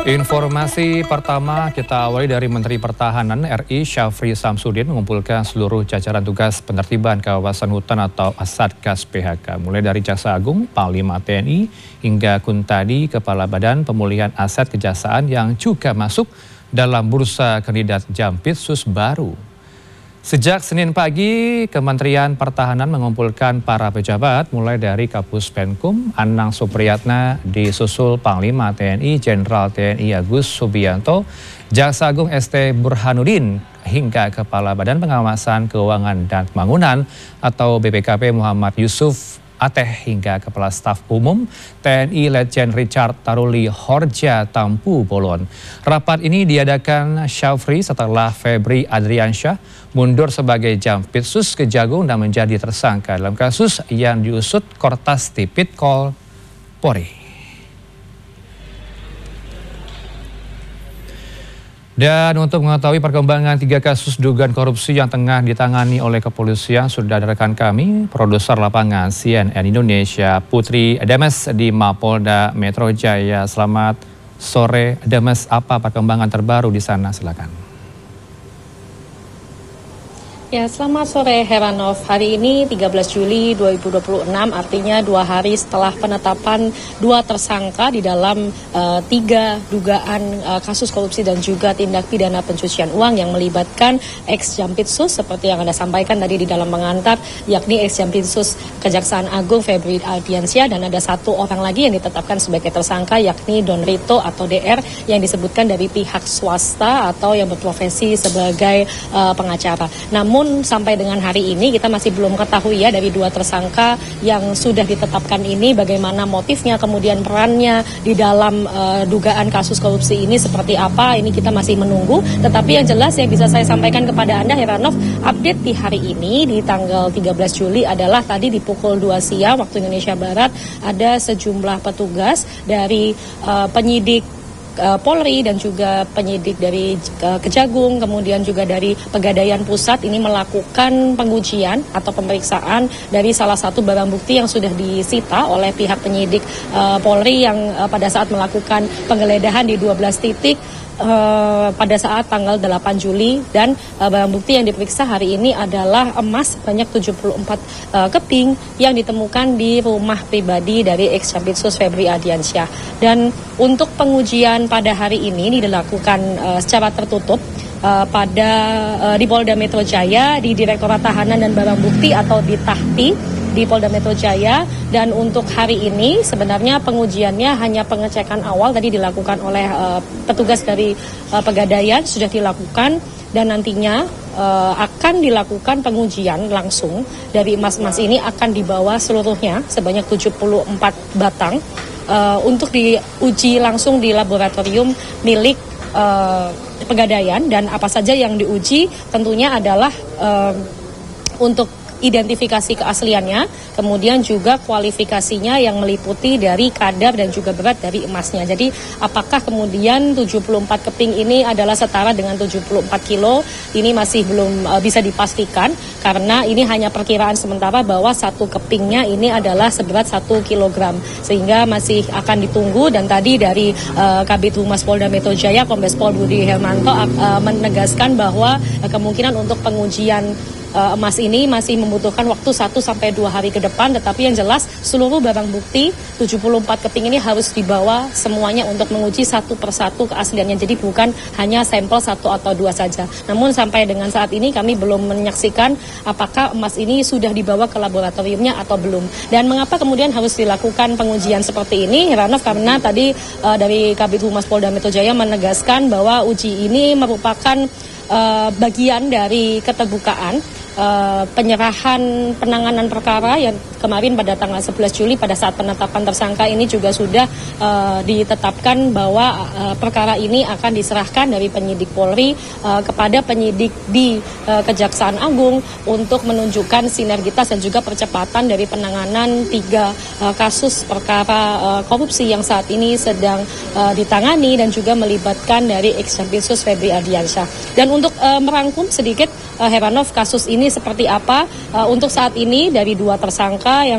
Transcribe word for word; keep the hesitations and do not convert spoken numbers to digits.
Informasi pertama kita awali dari Menteri Pertahanan R I Syafri Samsudin mengumpulkan seluruh jajaran tugas penertiban kawasan hutan atau Satgas P H K. Mulai dari Jaksa Agung, Panglima T N I, hingga Kuntadi, Kepala Badan Pemulihan Aset Kejaksaan yang juga masuk dalam bursa kandidat Jampitsus baru. Sejak Senin pagi, Kementerian Pertahanan mengumpulkan para pejabat mulai dari Kapus Penkum, Anang Supriyatna, disusul Panglima T N I, Jenderal T N I Agus Subianto, Jaksa Agung S T Burhanuddin, hingga Kepala Badan Pengawasan Keuangan dan Pembangunan atau B P K P Muhammad Yusuf Ateh, hingga Kepala Staf Umum T N I Letjen Richard Taruli Horja Tampu Bolon. Rapat ini diadakan Syafri setelah Febri Adriansyah mundur sebagai Jampitsus Kejagung dan menjadi tersangka dalam kasus yang diusut Kortas Tipikor Polri. Dan untuk mengetahui perkembangan tiga kasus dugaan korupsi yang tengah ditangani oleh kepolisian, sudah ada rekan kami, produser lapangan C N N Indonesia, Putri Demes di Mapolda Metro Jaya. Selamat sore, Demes. Apa perkembangan terbaru di sana? Silakan. Ya, selamat sore Heranov. Hari ini tiga belas Juli dua ribu dua puluh enam, artinya dua hari setelah penetapan dua tersangka di dalam uh, tiga dugaan uh, kasus korupsi dan juga tindak pidana pencucian uang yang melibatkan ex-Jampitsus seperti yang Anda sampaikan tadi di dalam pengantar, yakni ex-Jampitsus Kejaksaan Agung Febri Adriansyah, dan ada satu orang lagi yang ditetapkan sebagai tersangka, yakni Don Rito atau D R, yang disebutkan dari pihak swasta atau yang berprofesi sebagai uh, pengacara. Namun Namun sampai dengan hari ini kita masih belum ketahui ya dari dua tersangka yang sudah ditetapkan ini bagaimana motifnya, kemudian perannya di dalam uh, dugaan kasus korupsi ini seperti apa. Ini kita masih menunggu. Tetapi yang jelas yang bisa saya sampaikan kepada Anda, Heranov, update di hari ini di tanggal tiga belas Juli adalah tadi di pukul dua siang waktu Indonesia Barat ada sejumlah petugas dari uh, penyidik Polri dan juga penyidik dari Kejagung, kemudian juga dari Pegadaian Pusat ini melakukan pengujian atau pemeriksaan dari salah satu barang bukti yang sudah disita oleh pihak penyidik uh, Polri yang uh, pada saat melakukan penggeledahan di dua belas titik Uh, pada saat tanggal delapan Juli, dan uh, barang bukti yang diperiksa hari ini adalah emas sebanyak tujuh puluh empat uh, keping yang ditemukan di rumah pribadi dari ex-Jampitsus Febri Adriansyah. Dan untuk pengujian pada hari ini dilakukan uh, secara tertutup uh, pada uh, di Polda Metro Jaya, di Direktorat Tahanan dan Barang Bukti atau di Tahti di Polda Metro Jaya. Dan untuk hari ini sebenarnya pengujiannya hanya pengecekan awal tadi dilakukan oleh uh, petugas dari uh, Pegadaian sudah dilakukan, dan nantinya uh, akan dilakukan pengujian langsung dari emas-emas ini, akan dibawa seluruhnya sebanyak tujuh puluh empat batang uh, untuk diuji langsung di laboratorium milik uh, Pegadaian. Dan apa saja yang diuji tentunya adalah uh, untuk identifikasi keasliannya, kemudian juga kualifikasinya yang meliputi dari kadar dan juga berat dari emasnya. Jadi apakah kemudian tujuh puluh empat keping ini adalah setara dengan tujuh puluh empat kilo, ini masih belum uh, bisa dipastikan, karena ini hanya perkiraan sementara bahwa satu kepingnya ini adalah seberat satu kilogram, sehingga masih akan ditunggu. Dan tadi dari uh, Kabid Humas Polda Metro Jaya, Kombes Pol Budi Hermanto uh, menegaskan bahwa uh, kemungkinan untuk pengujian Uh, emas ini masih membutuhkan waktu satu sampai dua hari ke depan, tetapi yang jelas seluruh barang bukti tujuh puluh empat keping ini harus dibawa semuanya untuk menguji satu persatu keasliannya. Jadi bukan hanya sampel satu atau dua saja. Namun sampai dengan saat ini kami belum menyaksikan apakah emas ini sudah dibawa ke laboratoriumnya atau belum. Dan mengapa kemudian harus dilakukan pengujian seperti ini, Heranov? Karena tadi uh, dari Kabid Humas Polda Metro Jaya menegaskan bahwa uji ini merupakan uh, bagian dari keterbukaan Uh, penyerahan penanganan perkara yang kemarin pada tanggal sebelas Juli pada saat penetapan tersangka ini juga sudah uh, ditetapkan bahwa uh, perkara ini akan diserahkan dari penyidik Polri uh, kepada penyidik di uh, Kejaksaan Agung untuk menunjukkan sinergitas dan juga percepatan dari penanganan tiga uh, kasus perkara uh, korupsi yang saat ini sedang uh, ditangani dan juga melibatkan dari ex-Jampitsus Febri Adriansyah. Dan untuk uh, merangkum sedikit uh, Heranov, kasus ini seperti apa uh, untuk saat ini dari dua tersangka yang